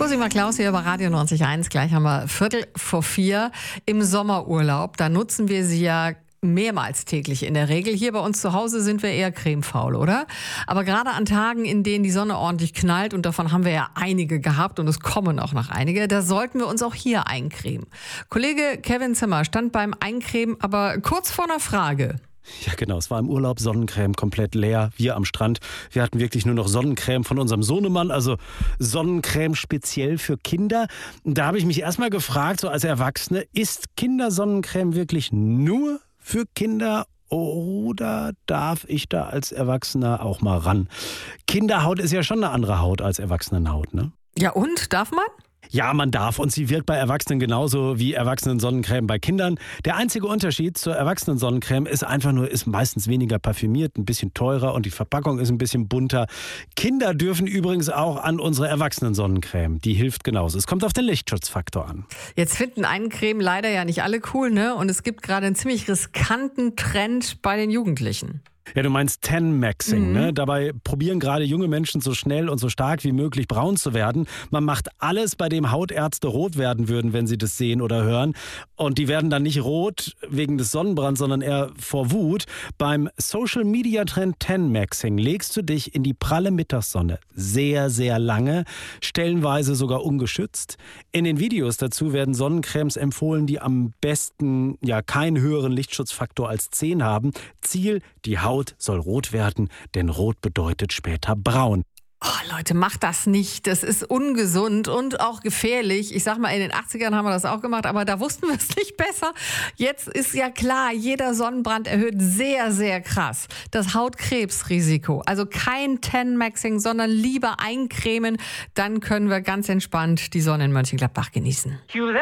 Cosima Klaus hier bei Radio 90.1. Gleich haben wir 3:45 im Sommerurlaub. Da nutzen wir sie ja mehrmals täglich in der Regel. Hier bei uns zu Hause sind wir eher cremefaul, oder? Aber gerade an Tagen, in denen die Sonne ordentlich knallt, und davon haben wir ja einige gehabt und es kommen auch noch einige, da sollten wir uns auch hier eincremen. Kollege Kevin Zimmer stand beim Eincremen aber kurz vor einer Frage. Ja genau, es war im Urlaub, Sonnencreme komplett leer, wir am Strand. Wir hatten wirklich nur noch Sonnencreme von unserem Sohnemann, also Sonnencreme speziell für Kinder. Da habe ich mich erstmal gefragt, so als Erwachsene, ist Kindersonnencreme wirklich nur für Kinder oder darf ich da als Erwachsener auch mal ran? Kinderhaut ist ja schon eine andere Haut als Erwachsenenhaut, ne? Ja und? Darf man? Ja, man darf, und sie wirkt bei Erwachsenen genauso wie Erwachsenen-Sonnencreme bei Kindern. Der einzige Unterschied zur Erwachsenen-Sonnencreme ist einfach nur, ist meistens weniger parfümiert, ein bisschen teurer und die Verpackung ist ein bisschen bunter. Kinder dürfen übrigens auch an unsere Erwachsenen-Sonnencreme. Die hilft genauso. Es kommt auf den Lichtschutzfaktor an. Jetzt finden Eincremen leider ja nicht alle cool, ne? Und es gibt gerade einen ziemlich riskanten Trend bei den Jugendlichen. Ja, du meinst Tan-Maxing, ne? Dabei probieren gerade junge Menschen so schnell und so stark wie möglich braun zu werden. Man macht alles, bei dem Hautärzte rot werden würden, wenn sie das sehen oder hören. Und die werden dann nicht rot wegen des Sonnenbrands, sondern eher vor Wut. Beim Social-Media-Trend Tan-Maxing legst du dich in die pralle Mittagssonne sehr, sehr lange, stellenweise sogar ungeschützt. In den Videos dazu werden Sonnencremes empfohlen, die am besten ja keinen höheren Lichtschutzfaktor als 10 haben. Ziel, die Haut soll rot werden, denn rot bedeutet später braun. Oh, Leute, macht das nicht. Das ist ungesund und auch gefährlich. Ich sag mal, in den 80ern haben wir das auch gemacht, aber da wussten wir es nicht besser. Jetzt ist ja klar, jeder Sonnenbrand erhöht sehr, sehr krass das Hautkrebsrisiko. Also kein Tan-Maxing, sondern lieber eincremen. Dann können wir ganz entspannt die Sonne in Mönchengladbach genießen.